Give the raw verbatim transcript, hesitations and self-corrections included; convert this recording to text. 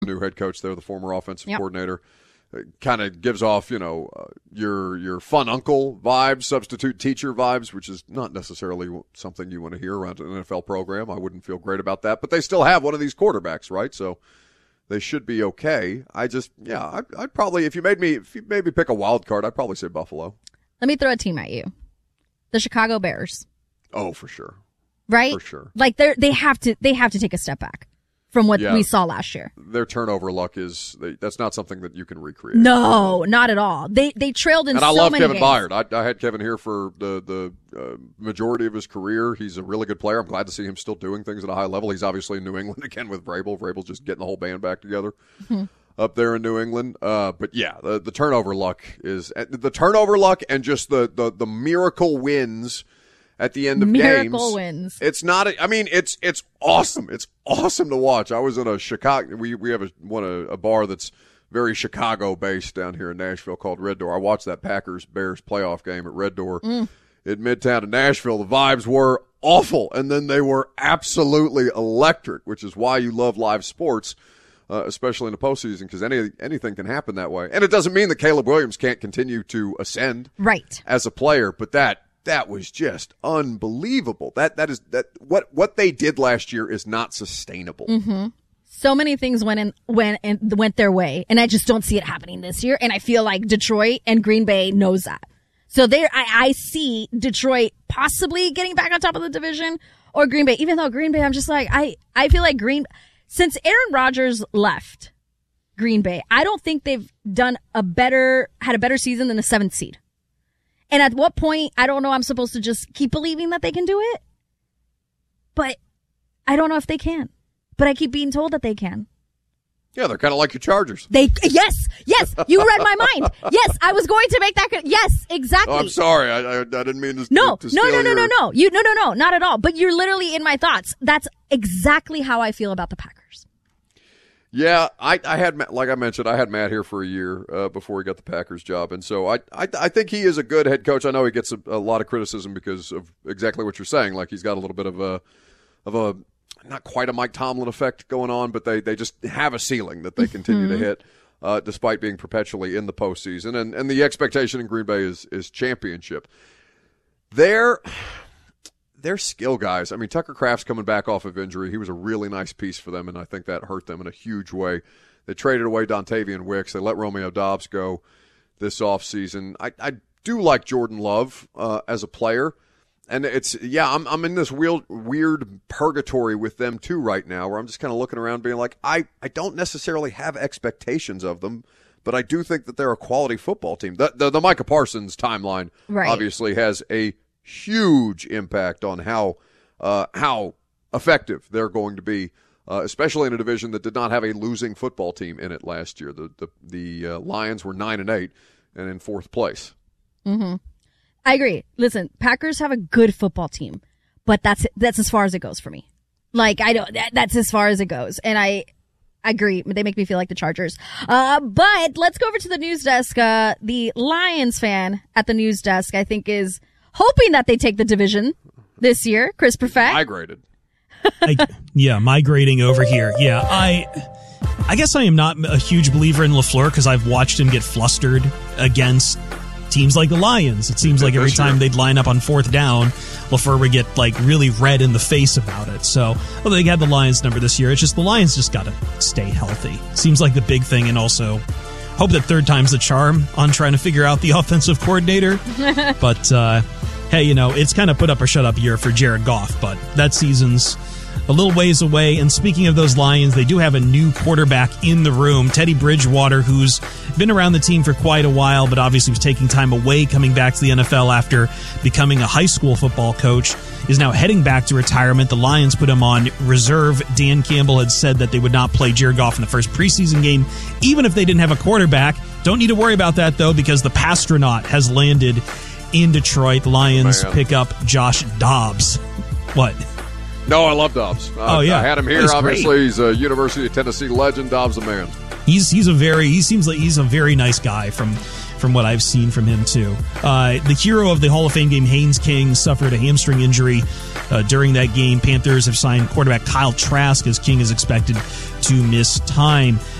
new head coach there, the former offensive yep. coordinator. Kind of gives off, you know, uh, your your fun uncle vibes, substitute teacher vibes, which is not necessarily something you want to hear around an N F L program. I wouldn't feel great about that. But they still have one of these quarterbacks, right? So they should be okay. I just, yeah, I'd, I'd probably, if you made me, if you made me pick a wild card, I'd probably say Buffalo. Let me throw a team at you. The Chicago Bears. Oh, for sure. Right? For sure. Like they they have to they have to take a step back from what yeah. we saw last year. Their turnover luck is they, that's not something that you can recreate. No, not at all. They they trailed in and so I love many Kevin games. Byard. I, I had Kevin here for the the uh, majority of his career. He's a really good player. I'm glad to see him still doing things at a high level. He's obviously in New England again with Vrabel. Vrabel's just getting the whole band back together mm-hmm. up there in New England. Uh, but yeah, the, the turnover luck is the turnover luck and just the the, the miracle wins. At the end of Miracle games, wins. It's not. A, I mean, it's it's awesome. It's awesome to watch. I was in a Chicago. We we have a one a, a bar that's very Chicago based down here in Nashville called Red Door. I watched that Packers Bears playoff game at Red Door mm. in Midtown in Nashville. The vibes were awful, and then they were absolutely electric, which is why you love live sports, uh, especially in the postseason, because any anything can happen that way. And it doesn't mean that Caleb Williams can't continue to ascend, right, as a player, but that. That was just unbelievable. That that is that what what they did last year is not sustainable. Mm-hmm. So many things went in went and went their way, and I just don't see it happening this year. And I feel like Detroit and Green Bay knows that. So there, I, I see Detroit possibly getting back on top of the division, or Green Bay. Even though Green Bay, I'm just like I I feel like Green since Aaron Rodgers left Green Bay, I don't think they've done a better had a better season than the seventh seed. And at what point, I don't know, I'm supposed to just keep believing that they can do it. But I don't know if they can. But I keep being told that they can. Yeah, they're kind of like your Chargers. They Yes, yes, you read my mind. Yes, I was going to make that. Yes, exactly. Oh, I'm sorry. I, I, I didn't mean to No, to no, no, no, your... no, no. You, no, no, no, not at all. But you're literally in my thoughts. That's exactly how I feel about the Packers. Yeah, I, I had, like I mentioned, I had Matt here for a year uh, before he got the Packers job, and so I, I, I think he is a good head coach. I know he gets a, a lot of criticism because of exactly what you're saying. Like he's got a little bit of a, of a, not quite a Mike Tomlin effect going on, but they, they just have a ceiling that they continue mm-hmm. to hit, uh, despite being perpetually in the postseason. And and the expectation in Green Bay is is championship. They're. They're skill guys. I mean, Tucker Kraft's coming back off of injury. He was a really nice piece for them, and I think that hurt them in a huge way. They traded away Dontavian Wicks. They let Romeo Doubs go this offseason. I, I do like Jordan Love uh, as a player, and it's, yeah, I'm I'm in this weird, weird purgatory with them too right now where I'm just kind of looking around being like, I, I don't necessarily have expectations of them, but I do think that they're a quality football team. The, the, the Micah Parsons timeline right. obviously has a huge impact on how uh, how effective they're going to be, uh, especially in a division that did not have a losing football team in it last year. The the, the uh, Lions were nine and eight and in fourth place. Mm-hmm. I agree. Listen, Packers have a good football team, but that's that's as far as it goes for me. Like I don't. That, that's as far as it goes, and I. I agree. They make me feel like the Chargers. Uh, but let's go over to the news desk. Uh, the Lions fan at the news desk, I think, is hoping that they take the division this year. Chris Perfett. Migrated. I, yeah, migrating over here. Yeah, I I guess I am not a huge believer in LaFleur because I've watched him get flustered against teams like the Lions. It seems like every time they'd line up on fourth down, LaFleur would get like really red in the face about it. So, well, they had the Lions number this year. It's just the Lions just got to stay healthy. Seems like the big thing, and also hope that third time's the charm on trying to figure out the offensive coordinator. But, uh, hey, you know, it's kind of put up or shut up year for Jared Goff, but that season's a little ways away. And speaking of those Lions, they do have a new quarterback in the room, Teddy Bridgewater, who's been around the team for quite a while, but obviously was taking time away coming back to the N F L after becoming a high school football coach, is now heading back to retirement. The Lions put him on reserve. Dan Campbell had said that they would not play Jared Goff in the first preseason game, even if they didn't have a quarterback. Don't need to worry about that, though, because the Pastronaut has landed in Detroit. The Lions Man. pick up Josh Dobbs. What? No, I love Dobbs. Oh, I, yeah. I had him here. He's Obviously, great. He's a University of Tennessee legend. Dobbs a man. He's he's a very he seems like he's a very nice guy from from what I've seen from him too. Uh, the hero of the Hall of Fame game, Haynes King, suffered a hamstring injury uh, during that game. Panthers have signed quarterback Kyle Trask as King is expected to miss time.